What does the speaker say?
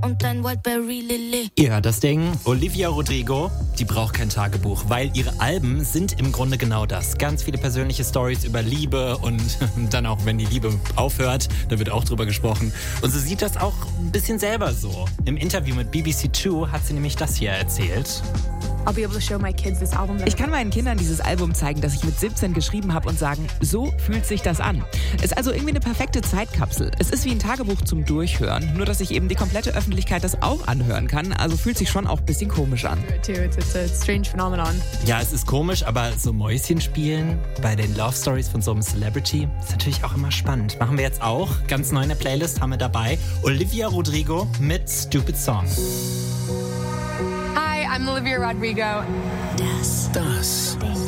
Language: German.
und ein Wildberry Lily. Ja, das Ding, Olivia Rodrigo, die braucht kein Tagebuch, weil ihre Alben sind im Grunde genau das. Ganz viele persönliche Stories über Liebe und dann auch, wenn die Liebe aufhört, da wird auch drüber gesprochen. Und sie sieht das auch ein bisschen selber so. Im Interview mit BBC Two hat sie nämlich das hier erzählt. Ich kann meinen Kindern dieses Album zeigen, das ich mit 17 geschrieben habe und sagen, so fühlt sich das an. Es ist also irgendwie eine perfekte Zeitkapsel. Es ist wie ein Tagebuch zum Durchhören, nur dass sich eben die komplette Öffentlichkeit das auch anhören kann. Also fühlt sich schon auch ein bisschen komisch an. It's a strange phenomenon. Ja, es ist komisch, aber so Mäuschen spielen bei den Love Stories von so einem Celebrity ist natürlich auch immer spannend. Machen wir jetzt auch. Ganz neu in der Playlist haben wir dabei Olivia Rodrigo mit Stupid Song. Hi, I'm Olivia Rodrigo. Das